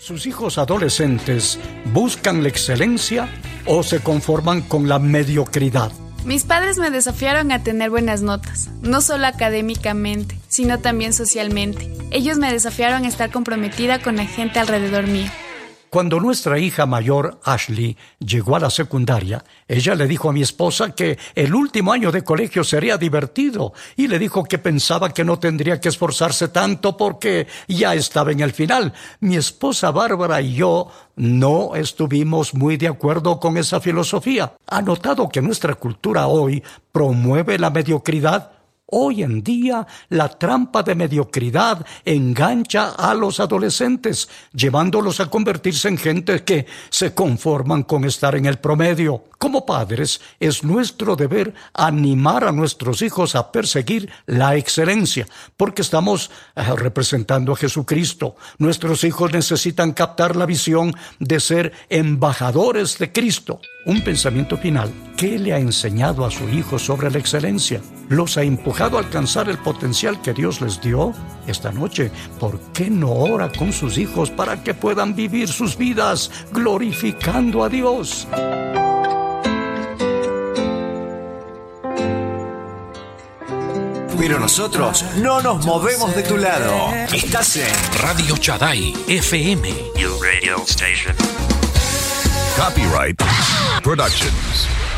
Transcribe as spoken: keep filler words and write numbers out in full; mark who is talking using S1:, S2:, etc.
S1: ¿Sus hijos adolescentes buscan la excelencia o se conforman con la mediocridad?
S2: Mis padres me desafiaron a tener buenas notas, no solo académicamente, sino también socialmente. Ellos me desafiaron a estar comprometida con la gente alrededor mío.
S1: Cuando nuestra hija mayor, Ashley, llegó a la secundaria, ella le dijo a mi esposa que el último año de colegio sería divertido y le dijo que pensaba que no tendría que esforzarse tanto porque ya estaba en el final. Mi esposa Bárbara y yo no estuvimos muy de acuerdo con esa filosofía. ¿Ha notado que nuestra cultura hoy promueve la mediocridad? Hoy en día, la trampa de mediocridad engancha a los adolescentes, llevándolos a convertirse en gente que se conforman con estar en el promedio. Como padres, es nuestro deber animar a nuestros hijos a perseguir la excelencia, porque estamos eh, representando a Jesucristo. Nuestros hijos necesitan captar la visión de ser embajadores de Cristo. Un pensamiento final. ¿Qué le ha enseñado a su hijo sobre la excelencia? ¿Los ha empujado a alcanzar el potencial que Dios les dio? Esta noche, ¿por qué no ora con sus hijos para que puedan vivir sus vidas glorificando a Dios?
S3: Pero nosotros no nos movemos de tu lado. Estás en
S4: Radio Shaddai F M.
S5: Your radio station.
S6: Copyright Productions.